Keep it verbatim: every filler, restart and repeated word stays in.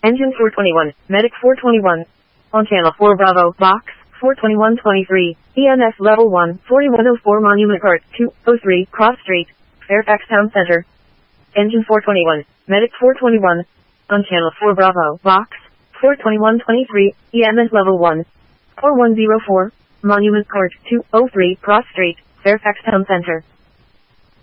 Engine four twenty-one, Medic four twenty-one. On channel four Bravo, box, four twenty-one twenty-three, E M S level one, forty-one oh four Monument Court, two oh three, Cross Street, Fairfax Town Center. Engine four twenty-one, Medic four twenty-one. On channel four Bravo, box, four twenty-one twenty-three, E M S level one, four one oh four, Monument Court, two oh three, Cross Street, Fairfax Town Center.